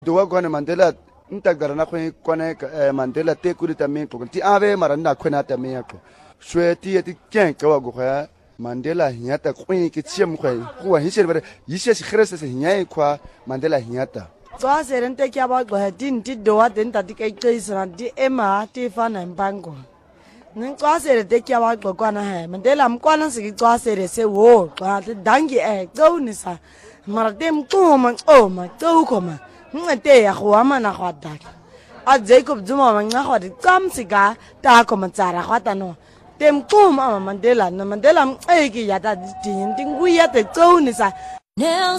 Doa kwana Mandela ntagarana kwana Mandela te kuri tamien ko ti ave maranda kwana tamien ko shwe ti ken ko go kha Mandela hiata kwin ki chim ko hisher bare yishe si khrese se hinya kwa Mandela hiata twa serente kya ba go tin ti doa den ta ti kai tsira di ema ti fa na mbango ning twa serente kya ba go kwana ha Mandela mkwana si twa sere se wo twa dangi go ni sa maratem ko ma o ma to ko ma ngate ya go ama na go ta a Jacob Zuma manga go di tsamsika ta ko matsara go ta no tem ko ma Mandela na Mandela ki ya ta tin tin gu ya te to ni sa